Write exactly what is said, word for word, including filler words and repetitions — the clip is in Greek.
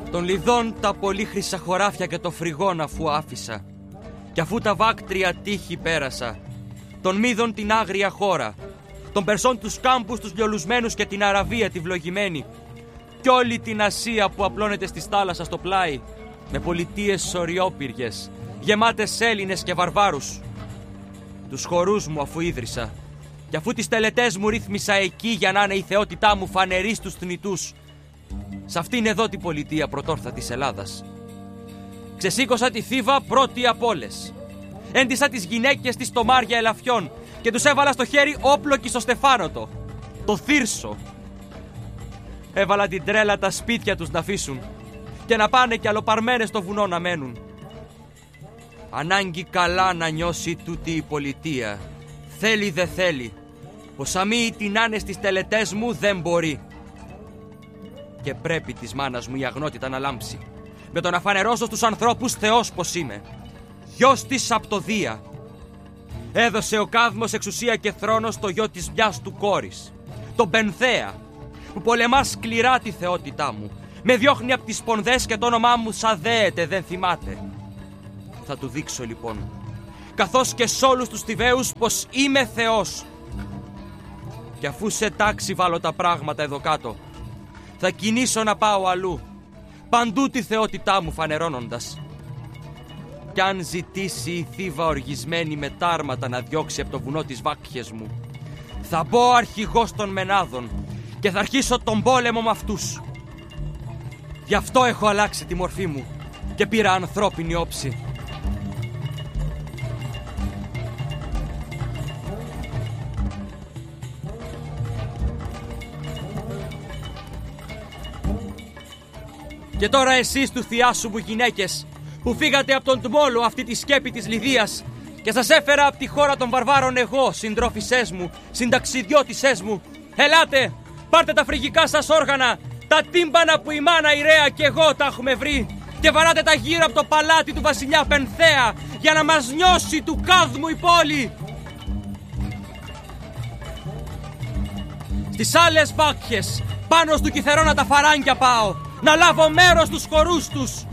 Των λιδών τα πολύ χρυσαχωράφια και το φρυγόν αφού άφησα, κι αφού τα βάκτρια τείχη πέρασα, των Μίδων την άγρια χώρα, των Περσών τους κάμπους τους λιολουσμένους και την Αραβία τη βλογημένη, κι όλη την Ασία που απλώνεται στη θάλασσα στο πλάι, με πολιτείες σοριόπυργες, γεμάτες Έλληνες και βαρβάρους. Τους χορούς μου αφού ίδρυσα, κι αφού τις τελετές μου ρύθμισα εκεί για να είναι η θεότητά μου φανερή στους θνητούς, σ' αυτήν εδώ την πολιτεία πρωτόρθα της Ελλάδας. Ξεσήκωσα τη Θήβα πρώτη απ' όλες. Έντισα τις γυναίκες της τομάρια ελαφιών και τους έβαλα στο χέρι όπλο και στο στεφάνωτο, το θύρσο. Έβαλα την τρέλα τα σπίτια τους να αφήσουν και να πάνε κι αλλοπαρμένες στο βουνό να μένουν. Ανάγκη καλά να νιώσει τούτη η πολιτεία, θέλει δε θέλει, πως αμοί την άνε στις τελετές μου δεν μπορεί. Και πρέπει της μάνας μου η αγνότητα να λάμψει, με το να φανερώσω στους ανθρώπους Θεός πως είμαι, γιος της απ' το Δία. Έδωσε ο Κάδμος εξουσία και θρόνο στο γιο της μιας του κόρης, τον Πενθέα, που πολεμά σκληρά τη θεότητά μου, με διώχνει απ' τις σπονδές και το όνομά μου σαν δέεται δεν θυμάται. Θα του δείξω λοιπόν, καθώς και σ' όλους τους Θηβαίους, πως είμαι Θεός. Και αφού σε τάξη βάλω τα πράγματα εδώ κάτω, θα κινήσω να πάω αλλού, παντού τη θεότητά μου φανερώνοντας. Κι αν ζητήσει η Θήβα οργισμένη με τάρματα να διώξει από το βουνό τις βάκχες μου, θα μπω αρχηγός των Μενάδων και θα αρχίσω τον πόλεμο με αυτούς. Γι' αυτό έχω αλλάξει τη μορφή μου και πήρα ανθρώπινη όψη. Και τώρα εσείς του θειάσου μου γυναίκες, που φύγατε από τον Τμόλο αυτή τη σκέπη της Λιδίας και σας έφερα από τη χώρα των βαρβάρων εγώ, συντρόφισσές μου, συνταξιδιώτισσές μου, ελάτε, πάρτε τα φρυγικά σας όργανα, τα τύμπανα που η μάνα η Ρέα και εγώ τα έχουμε βρει, και βαράτε τα γύρω από το παλάτι του βασιλιά Πενθέα, για να μας νιώσει του Κάδμου η πόλη. Στις άλλες βάκχες, πάνω στου Κιθερώνα τα φαράγγια πάω, να λάβω μέρος στους χορούς τους.